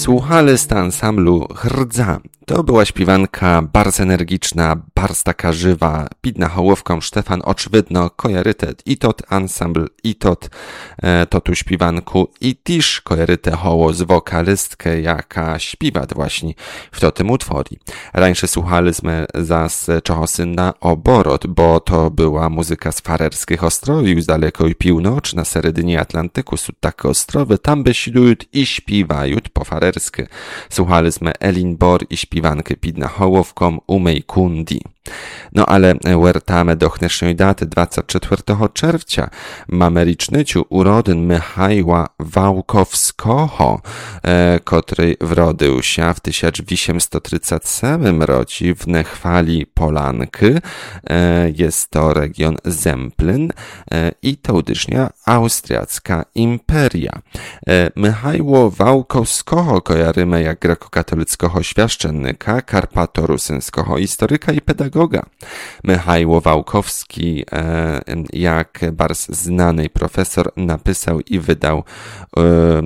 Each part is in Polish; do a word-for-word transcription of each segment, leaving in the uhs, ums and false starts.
Słuchali z ansamblu Hrdza. To była śpiewanka bardzo energiczna, bardzo taka żywa. Pід na hołowką Stefan oczywidno kojaryte i tot ansambl, i tot e, to tu śpiewanku, i też kojaryte hoło z wokalistkę, jaka śpiewa właśnie w tym utworii. Rańsze słuchaliśmy zas Czechosynna Oborot, bo to była muzyka z Farerskich Ostrowiów, z dalekiej północy, na seredynie Atlantyku, są takie ostrowy, tam besidują i śpiewają po farersku. Słuchaliśmy Elin Bor i śpiewankę Pід na hołowką Umej Kundi. No ale wertamy do dnešnej daty dwudziestego czwartego czerwca. Mamy rocznicę urodzin Michała Wałkowskiego, e, który wrodził się w tysiąc osiemset trzydziestym siódmym roku w Nechwali Polanki. E, jest to region Zemplin e, i to udysznia austriacka imperia. E, Michała Wałkowskiego kojarzymy jak grekokatolickiego świaszczennika, karpato-rusyńskiego historyka i pedagoga. Michał Wałkowski, e, jak bardzo znany profesor, napisał i wydał e,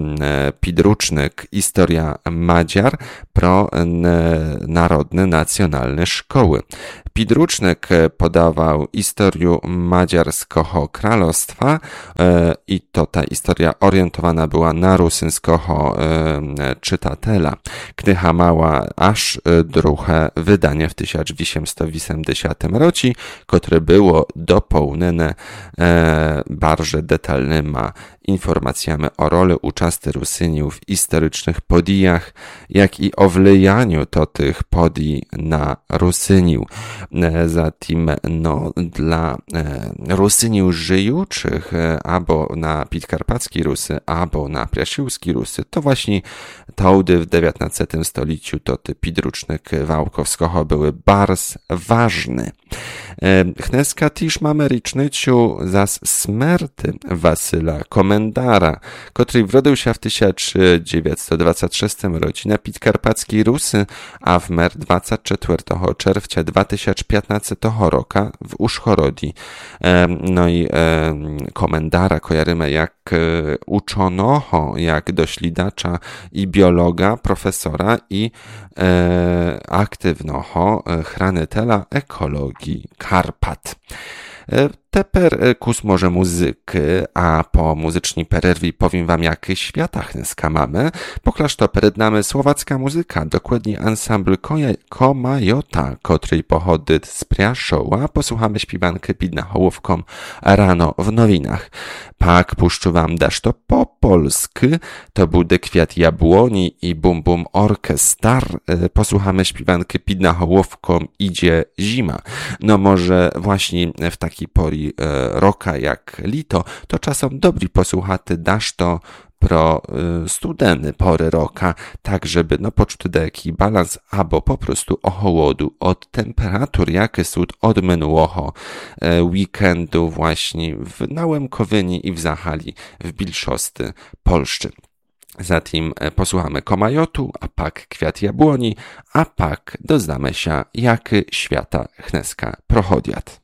podręcznik Historia Madziar pro e, narodne, nacjonalne szkoły. Podręcznik podawał historię madziarskiego królestwa e, i to ta historia orientowana była na rusyńskiego e, czytatela. Knyga mała aż drugie wydanie w tysiąc osiemset osiemdziesiątym roku, które było dopełnione e, bardzo detalnymi informacjami o roli uczasty Rusyniów w historycznych podijach, jak i o wlejaniu to tych podij na Rusyniów. E, zatem no, dla e, Rusyniów żyjących e, albo na Podkarpackiej Rusy, albo na Piasiłskiej Rusy, to właśnie taudy w dziewiętnastym stuleciu to te podręcznik Wałkowskiego były bardzo ważne. Dneska też mamy rocznicę zas śmierci Wasyla Komendara, który wrodził się w tysiąc dziewięćset dwudziestym szóstym roku na Podkarpackiej Rusy, a wmer dwudziestego czwartego czerwca dwa tysiące piętnastego roku w Uszchorodzi. No i Komendara kojarzymy jak uczonoho, jak doślidacza i biologa, profesora i e, aktywnoho chranitela ekologii Karpat. Teper kus może muzyki, a po muzycznej pererwie powiem wam, jakie świata dneska mamy. Poklaż to przed nami słowacka muzyka, dokładnie ansambl Komajota, który pochodzi z Priaszowa. Posłuchamy śpiewankę Pід na hołowką rano w nowinach. Pak puszczu wam dasz to po polsku, to bude kwiat jabłoni i bum bum orkestar. Posłuchamy śpiewankę Pід na hołowką idzie zima. No może właśnie w takiej pori roka jak lito, to czasem dobry posłuchaty dasz to pro studeny pory roka, tak żeby no poczuć taki balans, albo po prostu ochołodu od temperatur, jakie są od minionego weekendu właśnie w Nałękowyni i w Zachali w Bilszosty Polszczy. Zatem posłuchamy Komajotu, a pak kwiat jabłoni, a pak doznamy się, jakie świata dneska prochodziat.